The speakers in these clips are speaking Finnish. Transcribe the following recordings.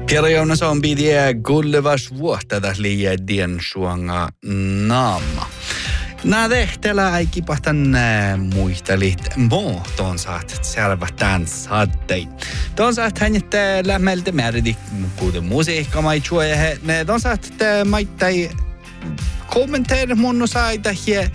Piero Jonas on bidiä gullevas vuotta liiedien suonga naama. Nää tehtelä ei kipahtan muistelit ton saat selvä tän saattei. Ton saat hänjet lämmeltä määridik mukuuden musiikka mai chuoje. Ne ton saat maittai kommenteer mun saita hie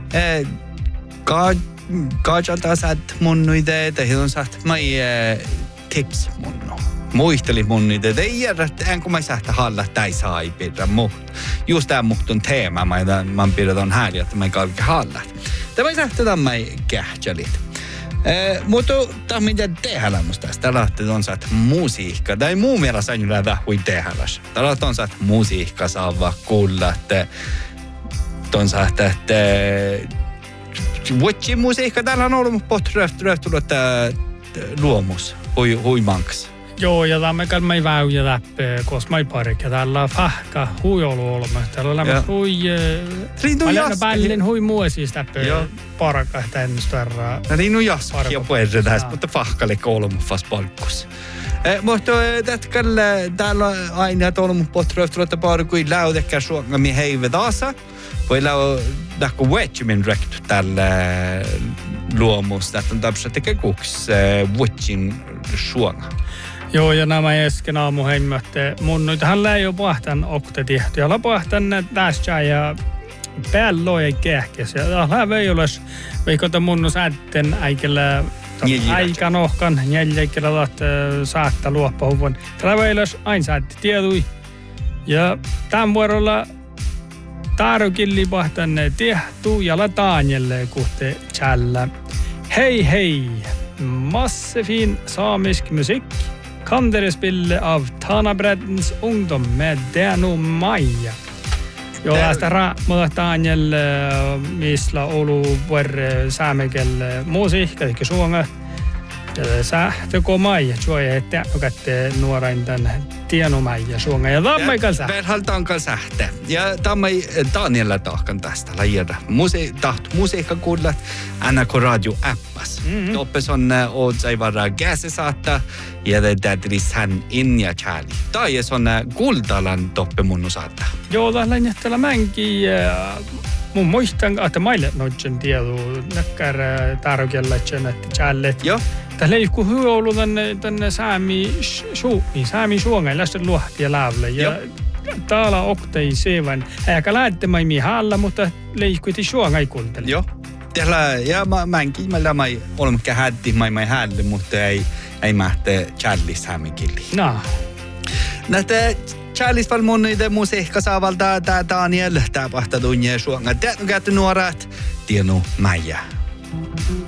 kaajalta saat mun ideitä. Ton saat mai tips mun. Muisteli mun niitä, että ei järjä, enkä mä sähtä halla tai saa ei pidä muht. Just tämä muhtun teema, mä pidetään häli, että mä ei kalke hallat. Tämä ei sähtä tämän ei kähtsälit. Mutta tämä mitä tehdä musta. Tällä on saat musiikka, tai muu mielestä ei ole vähui tehdä. Tällä on saat musiikka saava kuulla, että on saat, että vuotsi musiikka, täällä on ollut potröftullut luomus, huimanks. Joo, ja tämä me ei väyjä läpi, koska mä ei parikka. Täällä on fahka huijolu olemme. Täällä on lämmössä hui... Mä pällin hui muosis läpi parakka tännistöärää. Niin on jaskia puhuta tästä, mutta fahkalle kolmufas palkkus. Mutta täällä on aina olemme potröftullut parikui läudekkä suongami heive taasa. Voi lähkö vuotsimin rekty tällä luomus. Tämä on tämmöistä tekee kuks vuotsin suonga. Joo, ja nämä äsken aamuheimmötte mun nyt hän ei ole pahtan okte tehty. Ja lapahtan tästä ja päälloi ei kehkes. Ja hän ei ole, veikota mun säätten äikellä aikanohkan, jäljekellä saattaa luoppahuvun. Tällä ei ole aina säätti tiedui. Ja tämän vuorolla Taarukilli pahtan tehtu ja lataanjelle kuhte tjällä. Hej hej! Masse fin samisk musik kan dere spille av Tanabreddens ungdom med Deno Maija. Joo, tästä Daniel misla olu vuorre saamekel musiikka, eli suonga. Sähtö Maija, suoja, että kätte nuorain tän Deno Maija suonga. Ja tammaikal sähtö. Verhaltankal sähtö. Ja tammai Daniela tahkan tästä lajida. Musiikka kuulet NRK Radio appas. Toppes on otsai varra gäse saattaa. Ja täytyisi hän inja chali. Tai on kultalan toppe munnu saattaa. Joo, tällä jättällä mänkin. Mun muistan, että maille noitsen tiedu näkkär tarkella että challet. Joo. Tällä ei kun hyvä ollut tänne saami suonga lästä luohtia laavle. Ja täällä oktei sevan. Eikä lähtemään mihalla, mutta leikkuiti suonga ei kuuntele. Joo. Tällä ja mänkin mä mai olemme hätti mai hälle, mutta ei mähte challis hämikilli. No. Näitä challis val mun niitä musiikka saavalta tää Daniel tää pahta tunne suonga. Tää on käyty nuorat Deno Maija.